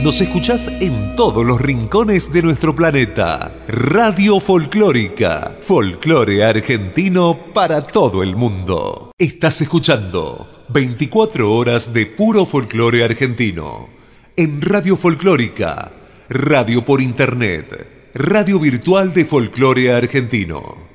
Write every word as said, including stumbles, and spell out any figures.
Nos escuchás en todos los rincones de nuestro planeta. Radio Folclórica, folclore argentino para todo el mundo. Estás escuchando veinticuatro horas de puro folclore argentino. En Radio Folclórica, radio por internet, radio virtual de folclore argentino.